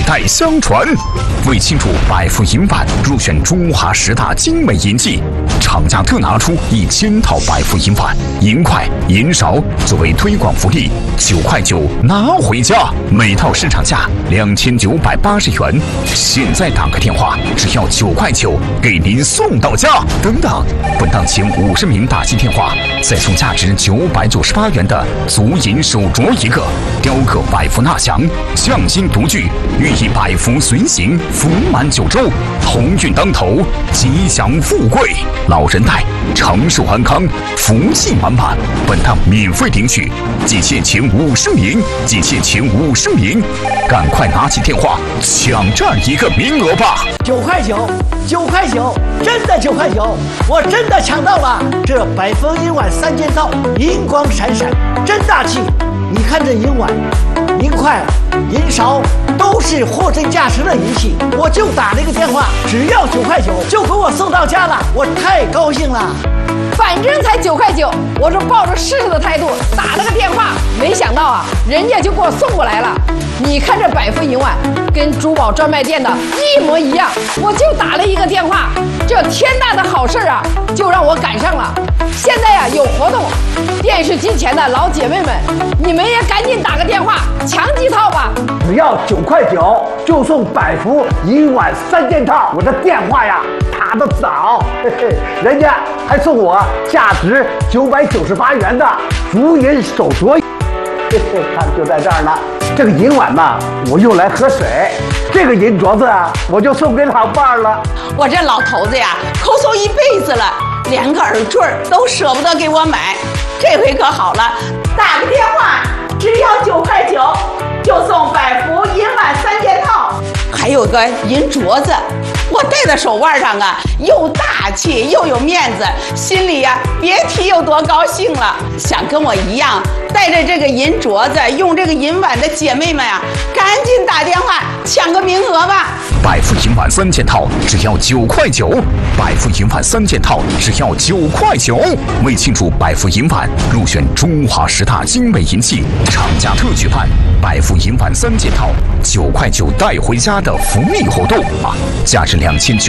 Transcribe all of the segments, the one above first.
代相传。为庆祝百福银碗入选中华10大精美银器，厂家特拿出1000套百福银碗、银筷、银勺作为推广福利，9块9拿回家，每套市场价2980元。现在打个电话，只要9块9，给您送到家。等等，本档前50名打进电话，再送价值998元的足银手镯一个，雕刻百福纳祥，匠心独具，寓意百福随行，福满9州，鸿运当头，吉祥富贵，老人带，长寿安康，福气满满。本档免费领取，仅限前50名，仅限前50名，赶快拿起电话抢占一个名额吧 ！9块9，9块9，真的9块9，我真的抢到了！这百福银碗3件套，银光闪闪，真大气！你看这银碗、银筷、银勺都是货真价实的银器，我就打了一个电话，只要9块9就给我送到家了，我太高兴了。 反正才9块9，我是抱着试试的态度打了个电话，没想到啊，人家就给我送过来了。你看这百福银碗跟珠宝专卖店的一模一样，我就打了一个电话，这天大的好事啊，就让我赶上了。现在呀有活动，电视机前的老姐妹们，你们也赶紧打个电话抢几套吧。 只要9块9就送百福银碗3件套，我的电话呀打得早，人家还送我价值998元的足银手镯，看就在这儿呢。这个银碗嘛，我用来喝水；这个银镯子啊，我就送给老伴儿了。 我这老头子呀，抠搜一辈子了，连个耳坠都舍不得给我买。这回可好了，打个电话，只要9块9，就送百福银碗3件套，还有个银镯子。我戴在手腕上啊，又大气又有面子，心里呀别提有多高兴了。想跟我一样带着这个银镯子用这个银碗的姐妹们呀，赶紧打电话抢个名额吧。 百福银碗3件套只要9块9，百福银碗3件套只要9块9。为庆祝百福银碗入选中华10大精美银器，厂家特举办百福银碗3件套9块9带回家的福利活动啊！价值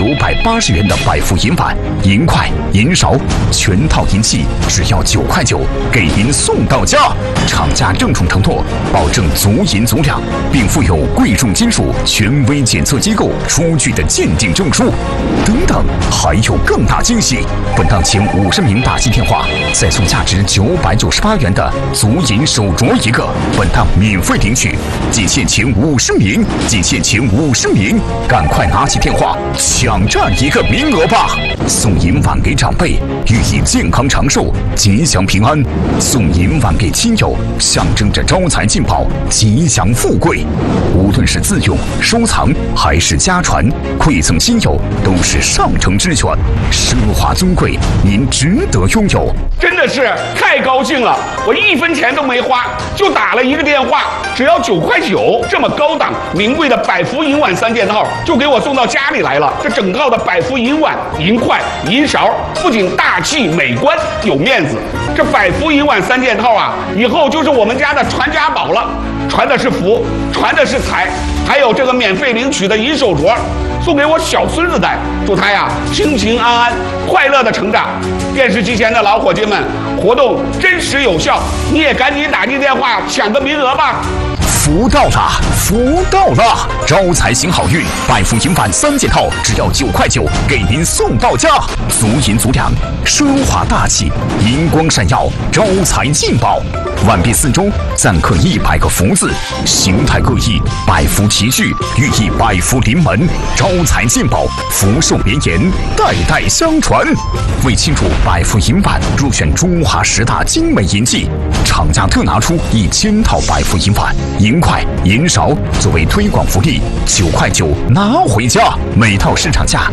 2980元的百福银碗、银筷、银勺，全套银器只要9块9，给您送到家。厂家郑重承诺，保证足银足量，并附有贵重金属权威检测机构出具的鉴定证书。等等，还有更大惊喜！本档前50名打进电话，再送价值998元的足银手镯一个。本档免费领取，仅限前50名，仅限前50名，赶快拿起电话抢占一个名额吧！送银碗给长辈，寓意健康长寿、吉祥平安；送银碗给亲友，象征着招财进宝、吉祥富贵。无论是自用、收藏还是家传，馈赠亲友都是上乘之选，奢华尊贵，您值得拥有。 真的是太高兴了！我1分钱都没花，就打了一个电话，只要9块9，这么高档名贵的百福银碗3件套就给我送到家里来了。这整套的百福银碗、银筷、银勺，不仅大气美观有面子，这百福银碗3件套啊，以后就是我们家的传家宝了，传的是福，传的是财，还有这个免费领取的银手镯，送给我小孙子戴，祝他呀平平安安、快乐的成长。电视机前的老伙计们，活动真实有效，你也赶紧打进电话抢个名额吧。 福到了，福到了！招财行好运，百福银碗3件套只要9块9，给您送到家。足银足量，奢华大气，银光闪耀，招财进宝。碗壁4周錾刻100个福字，形态各异，百福齐聚，寓意百福临门，招财进宝，福寿绵延，代代相传。为庆祝百福银碗入选中华10大精美银器，厂家特拿出1000套百福银碗、银筷、银勺作为推广福利，9块9拿回家，每套市场价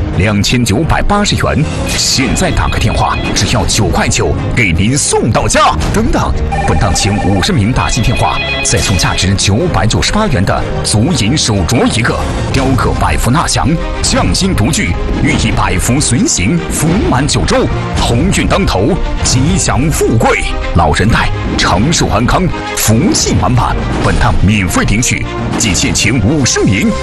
2980元。现在打个电话，只要9块9，给您送到家。等等，本档前50名打进电话，再送价值998元的足银手镯一个，雕刻百福纳祥，匠心独具，寓意百福随行，福满9州，鸿运当头，吉祥富贵，老人带，长寿安康，福气满满。本档免费领取，仅限前50名，